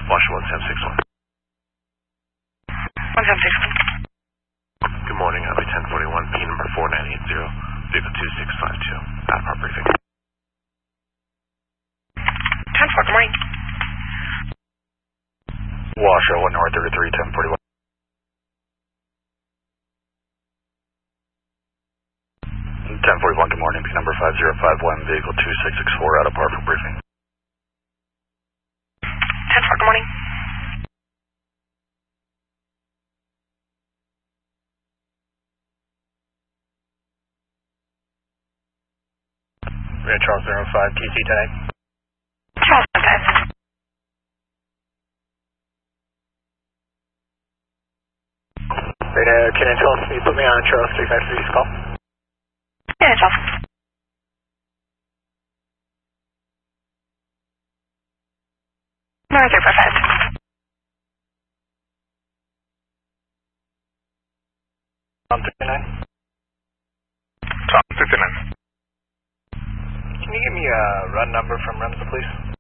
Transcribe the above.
Washington 1761. 1761. Good morning, Highway 1041, P number 4980, vehicle 2652, out of our briefing. 10-4, good morning. Washoe 1 North 33, 1041. 1041, good morning, P number 5051, vehicle 2664, out of par for briefing. 10-4, good morning. Charles 05, TC 10. Charles 10. Radar, can I tell you put me on Charles 353's call? Yeah, Charles. No, 355. Tom 59. Tom 59. Can you give me a run number from Remsa, please?